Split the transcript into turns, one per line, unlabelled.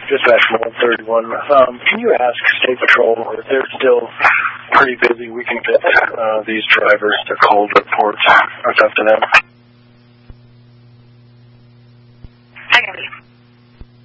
Dispatch 131. Can you ask State Patrol if they're still pretty busy? We can get these drivers to cold reports. It's up to them.